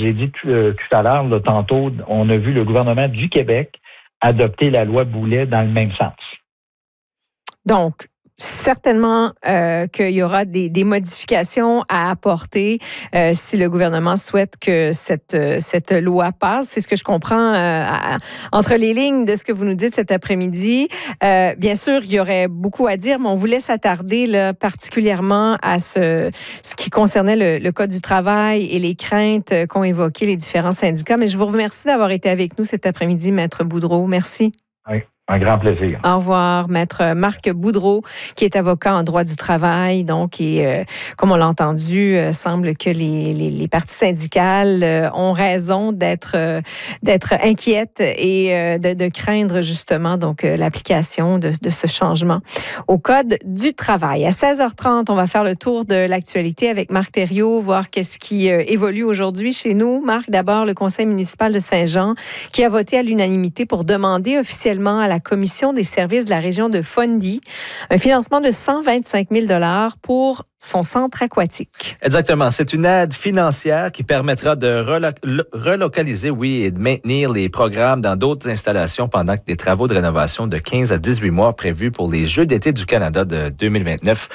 j'ai dit tout à l'heure, là, tantôt, on a vu le gouvernement du Québec adopter la loi Boulet dans le même sens. Donc, certainement qu'il y aura des modifications à apporter si le gouvernement souhaite que cette loi passe. C'est ce que je comprends entre les lignes de ce que vous nous dites cet après-midi. Bien sûr, il y aurait beaucoup à dire, mais on voulait s'attarder là, particulièrement à ce qui concernait le Code du travail et les craintes qu'ont évoquées les différents syndicats. Mais je vous remercie d'avoir été avec nous cet après-midi, Maître Boudreau. Merci. Oui. Un grand plaisir. Au revoir, Maître Marc Boudreau, qui est avocat en droit du travail. Donc, et comme on l'a entendu, semble que les partis syndicales ont raison d'être inquiètes et de craindre justement donc l'application de ce changement au Code du travail. À 16h30, on va faire le tour de l'actualité avec Marc Thériault, voir qu'est-ce qui évolue aujourd'hui chez nous. Marc, d'abord, le Conseil municipal de Saint-Jean qui a voté à l'unanimité pour demander officiellement à la Commission des services de la région de Fundy un financement de 125 000 $ pour son centre aquatique. Exactement. C'est une aide financière qui permettra de relocaliser, oui, et de maintenir les programmes dans d'autres installations pendant que des travaux de rénovation de 15 à 18 mois prévus pour les Jeux d'été du Canada de 2029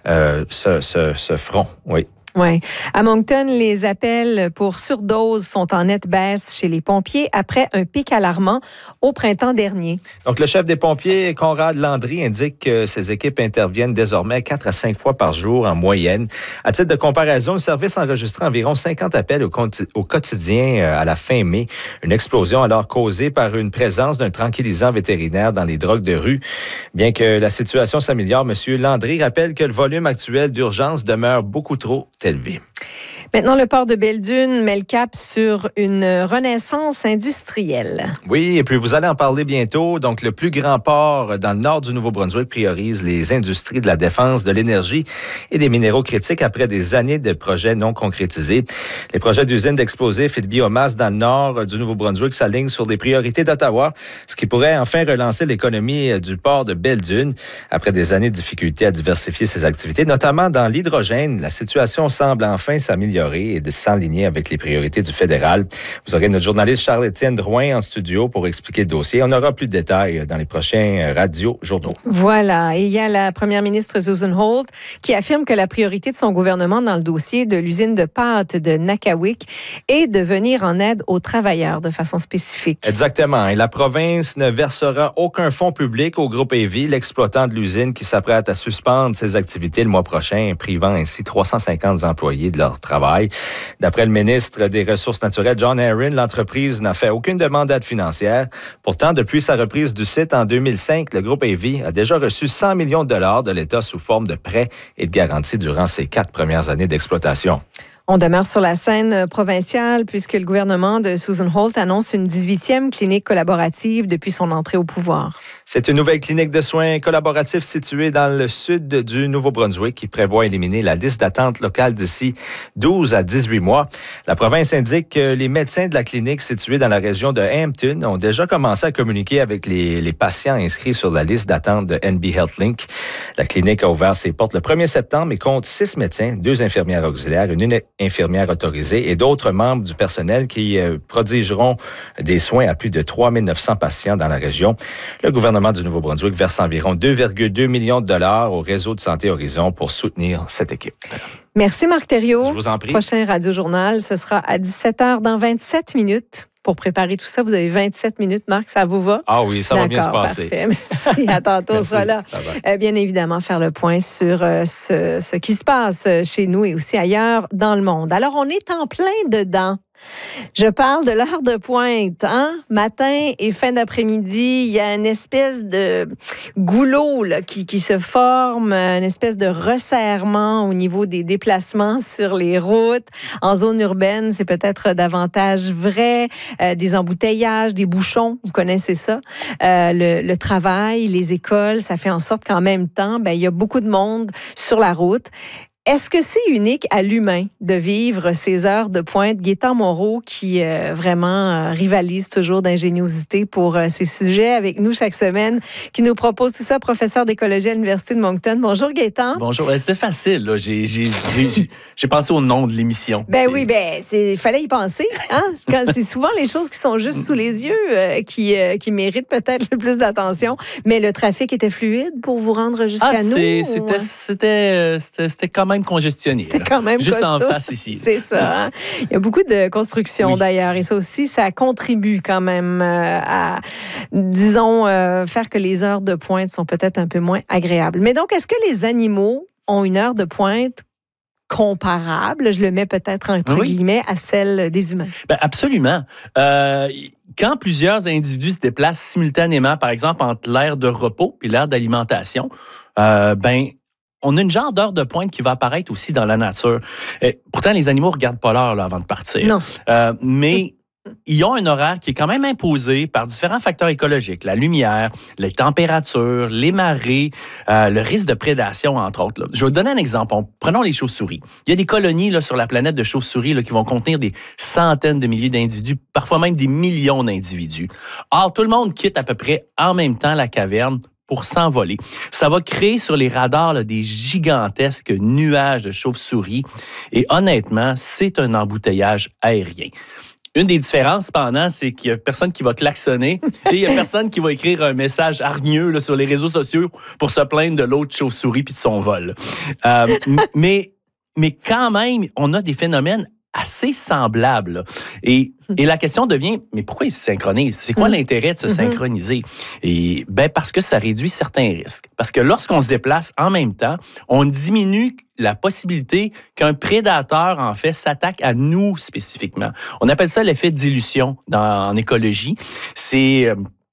se feront, oui. Oui. À Moncton, les appels pour surdose sont en nette baisse chez les pompiers après un pic alarmant au printemps dernier. Donc, le chef des pompiers, Conrad Landry, indique que ces équipes interviennent désormais 4 à 5 fois par jour en moyenne. À titre de comparaison, le service enregistrait environ 50 appels au quotidien à la fin mai. Une explosion alors causée par une présence d'un tranquillisant vétérinaire dans les drogues de rue. Bien que la situation s'améliore, M. Landry rappelle que le volume actuel d'urgence demeure beaucoup trop élevé. Maintenant, le port de Belledune met le cap sur une renaissance industrielle. Oui, et puis vous allez en parler bientôt. Donc, le plus grand port dans le nord du Nouveau-Brunswick priorise les industries de la défense, de l'énergie et des minéraux critiques après des années de projets non concrétisés. Les projets d'usines d'explosifs et de biomasse dans le nord du Nouveau-Brunswick s'alignent sur des priorités d'Ottawa, ce qui pourrait enfin relancer l'économie du port de Belledune. Après des années de difficultés à diversifier ses activités, notamment dans l'hydrogène, la situation semble enfin s'améliorer et de s'aligner avec les priorités du fédéral. Vous aurez notre journaliste Charles-Étienne Drouin en studio pour expliquer le dossier. On aura plus de détails dans les prochains radios-journaux. Voilà. Et il y a la première ministre Susan Holt qui affirme que la priorité de son gouvernement dans le dossier de l'usine de pâtes de Nakawic est de venir en aide aux travailleurs de façon spécifique. Exactement. Et la province ne versera aucun fonds public au groupe Evi, l'exploitant de l'usine qui s'apprête à suspendre ses activités le mois prochain, privant ainsi 350 employés de leur travail. D'après le ministre des Ressources naturelles, John Herron, l'entreprise n'a fait aucune demande d'aide financière. Pourtant, depuis sa reprise du site en 2005, le groupe Evi a déjà reçu 100 millions de dollars de l'État sous forme de prêts et de garanties durant ses 4 premières années d'exploitation. On demeure sur la scène provinciale puisque le gouvernement de Susan Holt annonce une 18e clinique collaborative depuis son entrée au pouvoir. C'est une nouvelle clinique de soins collaboratifs située dans le sud du Nouveau-Brunswick qui prévoit éliminer la liste d'attente locale d'ici 12 à 18 mois. La province indique que les médecins de la clinique située dans la région de Hampton ont déjà commencé à communiquer avec les patients inscrits sur la liste d'attente de NB HealthLink. La clinique a ouvert ses portes le 1er septembre et compte 6 médecins, 2 infirmières auxiliaires, une infirmières autorisées et d'autres membres du personnel qui prodigeront des soins à plus de 3 900 patients dans la région. Le gouvernement du Nouveau-Brunswick verse environ 2,2 millions de dollars au réseau de Santé Horizon pour soutenir cette équipe. Merci Marc Thériault. Je vous en prie. Prochain Radio-Journal, ce sera à 17h dans 27 minutes. Pour préparer tout ça, vous avez 27 minutes, Marc, ça vous va? Ah oui, ça va bien se passer. Parfait, merci. À tantôt, on sera là. Bien évidemment, faire le point sur ce qui se passe chez nous et aussi ailleurs dans le monde. Alors, on est en plein dedans. Je parle de l'heure de pointe, hein? Matin et fin d'après-midi, il y a une espèce de goulot là, qui se forme, une espèce de resserrement au niveau des déplacements sur les routes. En zone urbaine, c'est peut-être davantage vrai. Des embouteillages, des bouchons, vous connaissez ça. Le travail, les écoles, ça fait en sorte qu'en même temps, il y a beaucoup de monde sur la route. Est-ce que c'est unique à l'humain de vivre ces heures de pointe? Gaétan Moreau, qui vraiment rivalise toujours d'ingéniosité pour ces sujets avec nous chaque semaine, qui nous propose tout ça, professeur d'écologie à l'Université de Moncton. Bonjour Gaétan. Bonjour, c'était facile, là. J'ai pensé au nom de l'émission. Oui, il fallait y penser. Hein? C'est souvent les choses qui sont juste sous les yeux qui méritent peut-être le plus d'attention. Mais le trafic était fluide pour vous rendre jusqu'à nous? C'était quand même congestionné. C'était quand même juste costaud. En face ici. C'est ça. Hein? Il y a beaucoup de construction d'ailleurs. Et ça aussi, ça contribue quand même à, disons, faire que les heures de pointe sont peut-être un peu moins agréables. Mais donc, est-ce que les animaux ont une heure de pointe comparable, je le mets peut-être entre guillemets, à celle des humains? Absolument. Quand plusieurs individus se déplacent simultanément, par exemple, entre l'aire de repos et l'aire d'alimentation, on a une genre d'heure de pointe qui va apparaître aussi dans la nature. Pourtant, les animaux ne regardent pas l'heure avant de partir. Non. Mais ils ont un horaire qui est quand même imposé par différents facteurs écologiques. La lumière, les températures, les marées, le risque de prédation, entre autres. Là. Je vais vous donner un exemple. Prenons les chauves-souris. Il y a des colonies là, sur la planète de chauves-souris là, qui vont contenir des centaines de milliers d'individus, parfois même des millions d'individus. Or, tout le monde quitte à peu près en même temps la caverne pour s'envoler. Ça va créer sur les radars là, des gigantesques nuages de chauves-souris. Et honnêtement, c'est un embouteillage aérien. Une des différences, cependant, c'est qu'il n'y a personne qui va klaxonner et il n'y a personne qui va écrire un message hargneux là, sur les réseaux sociaux pour se plaindre de l'autre chauve-souris puis de son vol. Mais quand même, on a des phénomènes assez semblables. Là. Et la question devient, mais pourquoi ils se synchronisent? C'est quoi l'intérêt de se synchroniser? Et parce que ça réduit certains risques. Parce que lorsqu'on se déplace en même temps, on diminue la possibilité qu'un prédateur, en fait, s'attaque à nous spécifiquement. On appelle ça l'effet de dilution en écologie. Et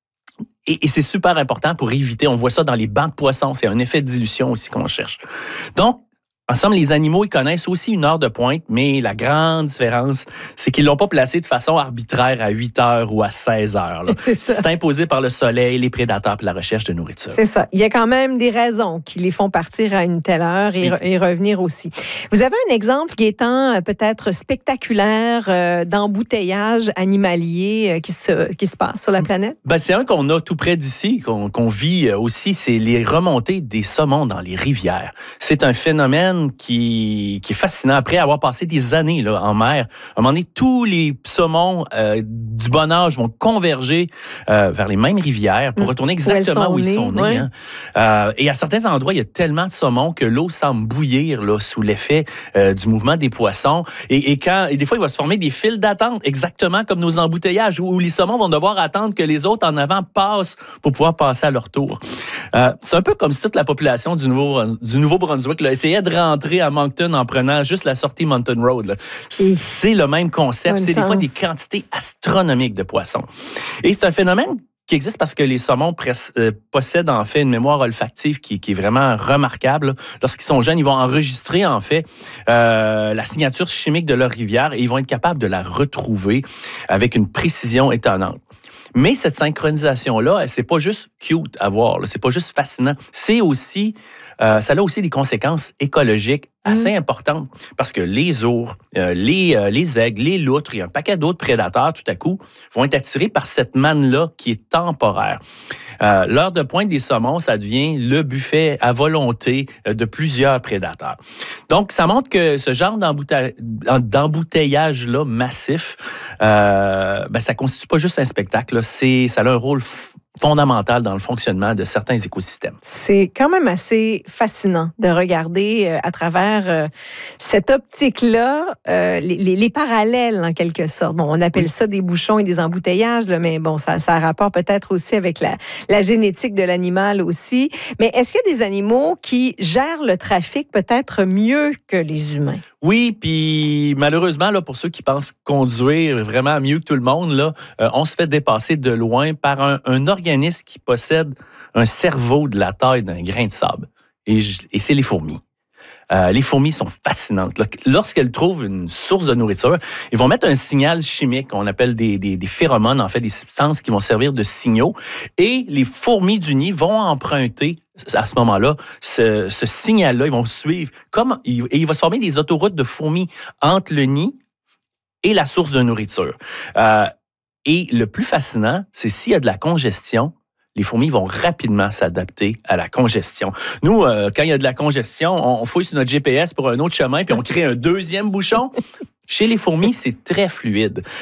c'est super important pour éviter, on voit ça dans les bancs de poissons, c'est un effet de dilution aussi qu'on cherche. Donc, en somme, les animaux, ils connaissent aussi une heure de pointe, mais la grande différence, c'est qu'ils ne l'ont pas placée de façon arbitraire à 8 heures ou à 16 heures. Là. C'est imposé par le soleil, les prédateurs et la recherche de nourriture. C'est ça. Il y a quand même des raisons qui les font partir à une telle heure et revenir aussi. Vous avez un exemple, Gaétan, peut-être spectaculaire d'embouteillage animalier qui se passe sur la planète? C'est un qu'on a tout près d'ici, qu'on vit aussi, c'est les remontées des saumons dans les rivières. C'est un phénomène qui est fascinant. Après avoir passé des années là, en mer, à un moment donné, tous les saumons du bon âge vont converger vers les mêmes rivières pour retourner exactement où ils sont nés. Ouais. Hein. Et à certains endroits, il y a tellement de saumons que l'eau semble bouillir là, sous l'effet du mouvement des poissons. Et des fois, il va se former des files d'attente, exactement comme nos embouteillages, où les saumons vont devoir attendre que les autres en avant passent pour pouvoir passer à leur tour. C'est un peu comme si toute la population du Nouveau-Brunswick là, essayait de rentrer à Moncton en prenant juste la sortie Mountain Road. Là. C'est le même concept. C'est des fois des quantités astronomiques de poissons. Et c'est un phénomène qui existe parce que les saumons possèdent en fait une mémoire olfactive qui est vraiment remarquable. Lorsqu'ils sont jeunes, ils vont enregistrer en fait la signature chimique de leur rivière et ils vont être capables de la retrouver avec une précision étonnante. Mais cette synchronisation-là, c'est pas juste cute à voir, là. C'est pas juste fascinant. C'est aussi, ça a aussi des conséquences écologiques assez importantes parce que les ours, les aigles, les loutres et un paquet d'autres prédateurs, tout à coup, vont être attirés par cette manne-là qui est temporaire. L'heure de pointe des saumons, ça devient le buffet à volonté de plusieurs prédateurs. Donc, ça montre que ce genre d'embouteillage-là massif, ça constitue pas juste un spectacle, là, ça a un rôle fondamental dans le fonctionnement de certains écosystèmes. C'est quand même assez fascinant de regarder à travers cette optique-là les parallèles en quelque sorte. Bon, on appelle ça des bouchons et des embouteillages, là, mais bon, ça a rapport peut-être aussi avec la génétique de l'animal aussi. Mais est-ce qu'il y a des animaux qui gèrent le trafic peut-être mieux que les humains? Oui, puis malheureusement, là, pour ceux qui pensent conduire vraiment mieux que tout le monde, là, on se fait dépasser de loin par un organisme qui possède un cerveau de la taille d'un grain de sable. Et c'est les fourmis. Les fourmis sont fascinantes. Lorsqu'elles trouvent une source de nourriture, ils vont mettre un signal chimique qu'on appelle des phéromones, en fait, des substances qui vont servir de signaux. Et les fourmis du nid vont emprunter à ce moment-là ce signal-là. Ils vont suivre. Et il va se former des autoroutes de fourmis entre le nid et la source de nourriture. Et le plus fascinant, c'est s'il y a de la congestion, les fourmis vont rapidement s'adapter à la congestion. Nous, quand il y a de la congestion, on fouille sur notre GPS pour un autre chemin, puis on crée un deuxième bouchon. Chez les fourmis, c'est très fluide.